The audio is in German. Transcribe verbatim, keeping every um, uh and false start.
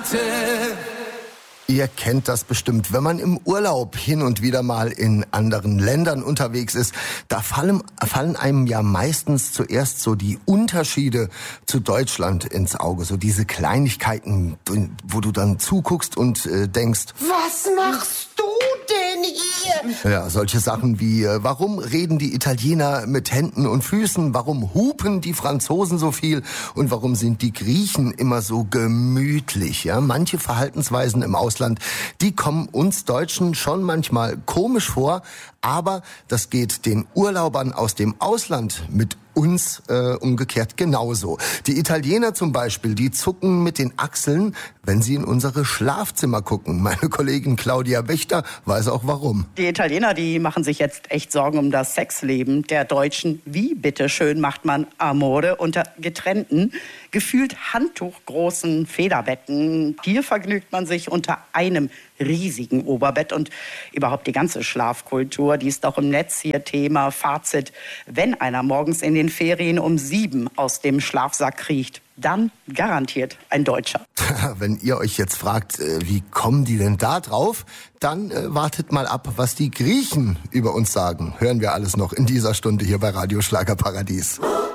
Seite. Ihr kennt das bestimmt, wenn man im Urlaub hin und wieder mal in anderen Ländern unterwegs ist, da fallen, fallen einem ja meistens zuerst so die Unterschiede zu Deutschland ins Auge, so diese Kleinigkeiten, wo du dann zuguckst und äh, denkst, was machst du denn hier? Ja, solche Sachen wie, äh, warum reden die Italiener mit Händen und Füßen, warum hupen die Franzosen so viel und warum sind die Griechen immer so gemütlich, ja? Manche Verhaltensweisen im Ausland, die kommen uns Deutschen schon manchmal komisch vor, aber das geht den Urlaubern aus dem Ausland mit uns äh, umgekehrt genauso. Die Italiener zum Beispiel, die zucken mit den Achseln, wenn sie in unsere Schlafzimmer gucken. Meine Kollegin Claudia Wächter weiß auch warum. Die Italiener, die machen sich jetzt echt Sorgen um das Sexleben der Deutschen. Wie bitteschön macht man Amore unter getrennten, gefühlt handtuchgroßen Federbetten? Hier vergnügt man sich unter einem riesigen Oberbett und überhaupt die ganze Schlafkultur, die ist doch im Netz hier Thema. Fazit: Wenn einer morgens in den Ferien um sieben aus dem Schlafsack kriecht, dann garantiert ein Deutscher. Wenn ihr euch jetzt fragt, wie kommen die denn da drauf, dann äh, wartet mal ab, was die Griechen über uns sagen. Hören wir alles noch in dieser Stunde hier bei Radio Schlagerparadies.